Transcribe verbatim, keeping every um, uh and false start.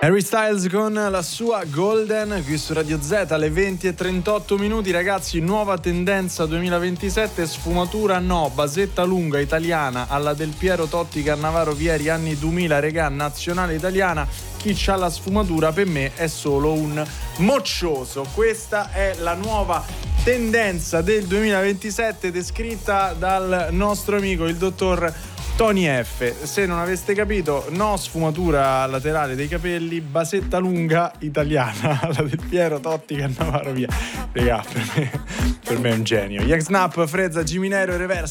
Harry Styles con la sua Golden qui su Radio Z alle venti e trentotto minuti. Ragazzi, nuova tendenza duemilaventisette, sfumatura no, basetta lunga italiana alla Del Piero Totti Cannavaro Vieri anni duemila, regà, nazionale italiana. Chi c'ha la sfumatura per me è solo un moccioso. Questa è la nuova tendenza del duemilaventisette descritta dal nostro amico il dottor Tony F. Se non aveste capito, no sfumatura laterale dei capelli, basetta lunga italiana la Del Piero Totti Cannavaro via. Regà, per me, per me è un genio. Yagsnap, Frezza, Giminero e Reverso.